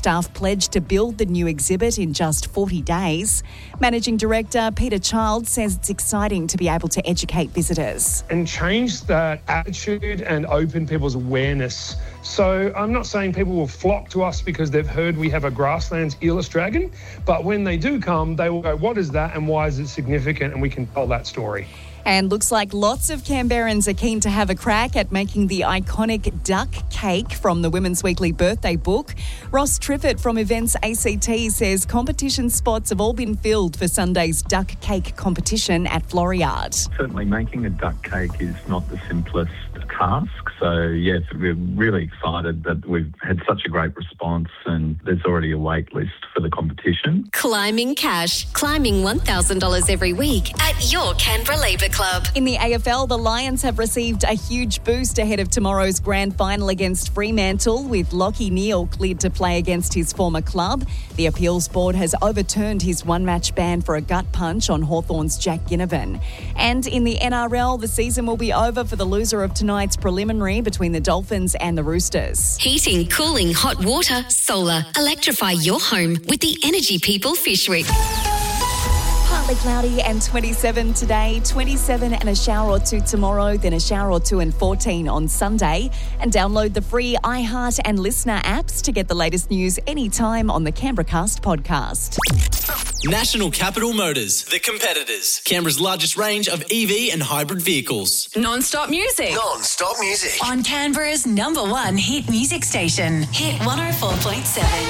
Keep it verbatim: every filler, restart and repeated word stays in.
staff pledged to build the new exhibit in just forty days. Managing Director Peter Child says it's exciting to be able to educate visitors. And change that attitude and open people's awareness. So I'm not saying people will flock to us because they've heard we have a grasslands eeless dragon, but when they do come, they will go, what is that and why is it significant? And we can tell that story. And looks like lots of Canberrans are keen to have a crack at making the iconic duck cake from the Women's Weekly birthday book. Ross Triffett from Events A C T says competition spots have all been filled for Sunday's duck cake competition at Floriade. Certainly making a duck cake is not the simplest task. So, yes, we're really excited that we've had such a great response and there's already a wait list for the competition. Climbing Cash. Climbing one thousand dollars every week at your Canberra Labour Club. In the A F L, the Lions have received a huge boost ahead of tomorrow's grand final against Fremantle, with Lockie Neal cleared to play against his former club. The appeals board has overturned his one-match ban for a gut punch on Hawthorn's Jack Ginnivan. And in the N R L, the season will be over for the loser of tonight's preliminary between the Dolphins and the Roosters. Heating, cooling, hot water, solar. Electrify your home with the Energy People Fish Week. Partly cloudy and twenty-seven today, twenty-seven and a shower or two tomorrow, then a shower or two and fourteen on Sunday. And download the free iHeart and Listener apps to get the latest news anytime on the Canberra Cast podcast. National Capital Motors, the competitors. Canberra's largest range of E V and hybrid vehicles. Non-stop music. Non-stop music. On Canberra's number one hit music station. Hit one oh four point seven.